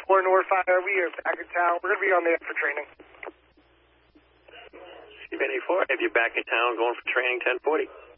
10-4 Northfire. We are back in town. We're going to be on there for training. C-84, have you back in town going for training 1040?